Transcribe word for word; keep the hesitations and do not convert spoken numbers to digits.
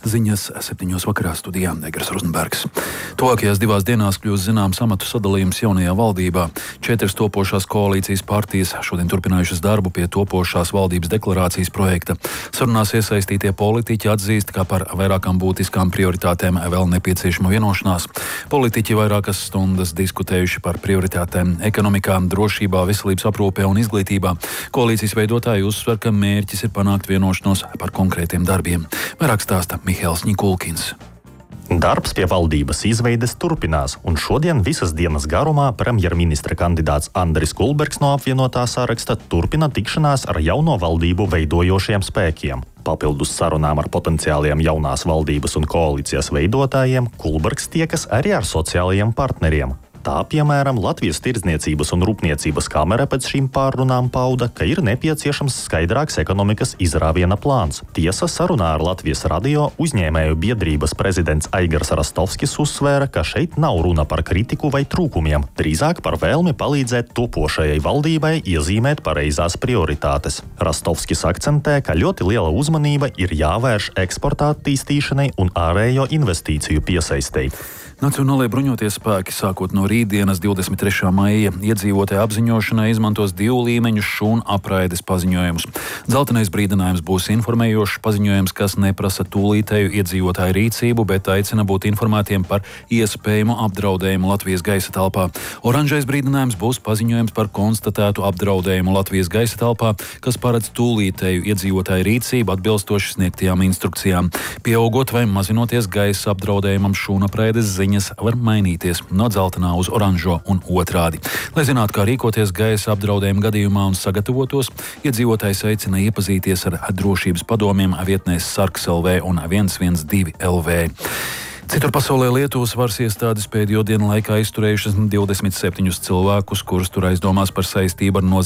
Ziņas septiņos vakarā studijā Negras Rozenbergs. Tuvākajās divās dienās kļūs zināms amatu sadalījums jaunajā valdībā. Četras topošās koalīcijas partijas šodien turpinājušas darbu pie topošās valdības deklarācijas projekta. Sarunās iesaistītie politiķi atzīst, ka par vairākām būtiskām prioritātēm vēl nepieciešama vienošanās. Politiķi vairākas stundas diskutējuši par prioritātēm ekonomikā, drošībā, veselības aprūpē un izglītībā. Koalīcijas veidotāji uzsver, ka mērķis ir panākt vienošanos par konkrētiem darbiem. Vairāk stāsta Mihails Ņikulkins. Darbs pie valdības izveides turpinās, un šodien visas dienas garumā premjerministra kandidāts Andris Kulbergs no apvienotā saraksta turpina tikšanās ar jauno valdību veidojošiem spēkiem. Papildus sarunām ar potenciāliem jaunās valdības un koalīcijas veidotājiem, Kulbergs tiekas arī ar sociālajiem partneriem. Tā, piemēram, Latvijas Tirdzniecības un Rūpniecības kamera pēc šīm pārrunām pauda, ka ir nepieciešams skaidrāks ekonomikas izrāviena plāns. Tiesa, sarunā ar Latvijas radio uzņēmēju biedrības prezidents Aigars Rastovskis uzsvēra, ka šeit nav runa par kritiku vai trūkumiem, drīzāk par vēlmi palīdzēt topošajai valdībai iezīmēt pareizās prioritātes. Rastovskis akcentē, ka ļoti liela uzmanība ir jāvērš eksporta attīstīšanai un ārējo investīciju piesaistei. Nacionālajie bruņotie spēki sākot no rītdienas divdesmit trešā maija iedzīvotāju apziņošanai izmantos divu līmeņu šūnu apraides paziņojumus. Dzeltenais brīdinājums būs informējošs paziņojums, kas neprasa tūlītēju iedzīvotāju rīcību, bet aicina būt informētiem par iespējamu apdraudējumu Latvijas gaisa telpā. Oranžais brīdinājums būs paziņojums par konstatētu apdraudējumu Latvijas gaisa telpā, kas paredz tūlītēju iedzīvotāju rīcību atbilstoši sniegtajām instrukcijām. Pieaugot vai mazinoties gaisa apdraudējumam, šūnu apraides ziņas var mainīties no dzeltenā uz oranžo un otrādi. Lai zinātu, kā rīkoties gaisa apdraudējuma gadījumā un sagatavotos, iedzīvotājs aicina iepazīties ar drošības padomiem vietnēs Sarks L V un viens viens divi L V. Citur pasaulē Lietuvas varas iestādes pēdējo dienu laikā izturējušas divdesmit septiņus cilvēkus, kurus tur aizdomās par saistību ar noziedzību